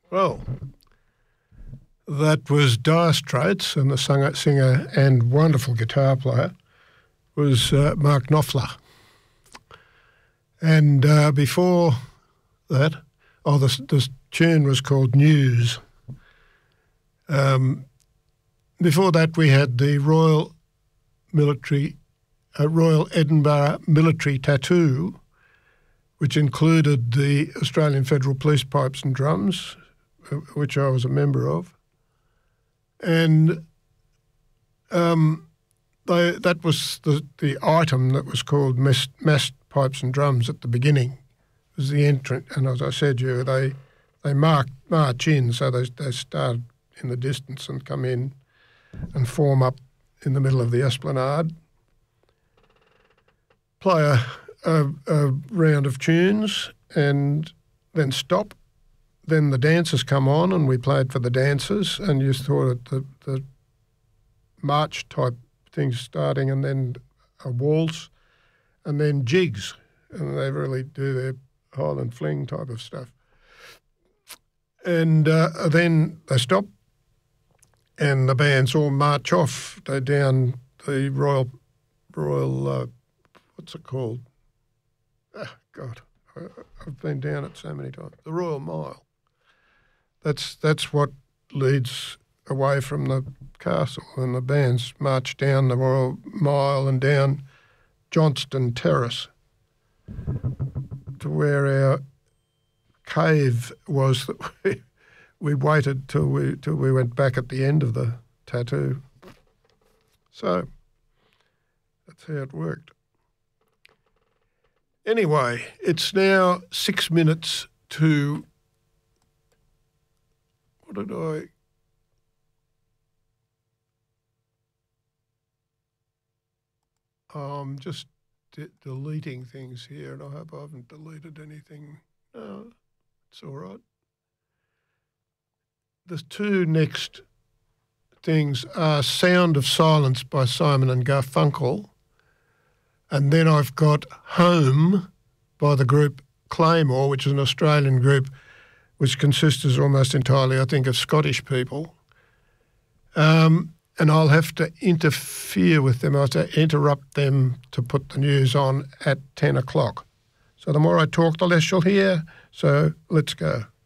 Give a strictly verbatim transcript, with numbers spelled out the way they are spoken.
Well, that was Dire Straits, and the singer, singer and wonderful guitar player was uh, Mark Knopfler. And uh, before that, oh, this, this tune was called News. Um, before that, we had the Royal Military, uh, Royal Edinburgh Military Tattoo, which included the Australian Federal Police Pipes and Drums, which I was a member of. And um, they, that was the, the item that was called massed, massed pipes and drums at the beginning. It was the entrant. And as I said, you they they mark, march in, so they, they start in the distance and come in and form up in the middle of the esplanade, play a, a, a round of tunes and then stop. Then the dancers come on and we played for the dancers, and you thought the, the march type things starting, and then a waltz and then jigs, and they really do their Highland fling type of stuff. And uh, then they stop and the bands all march off. They're down the Royal, Royal uh, what's it called? Oh, God, I, I've been down it so many times. The Royal Mile. That's that's what leads away from the castle, and the bands march down the Royal Mile and down Johnston Terrace to where our cave was that we, we waited till we till we went back at the end of the tattoo. So that's how it worked. Anyway, it's now six minutes to... What did I... I'm just de- deleting things here, and I hope I haven't deleted anything. No, it's all right. The two next things are Sound of Silence by Simon and Garfunkel, and then I've got Home by the group Claymore, which is an Australian group which consists almost entirely, I think, of Scottish people. Um, and I'll have to interfere with them. I'll have to interrupt them to put the news on at ten o'clock. So the more I talk, the less you'll hear. So let's go.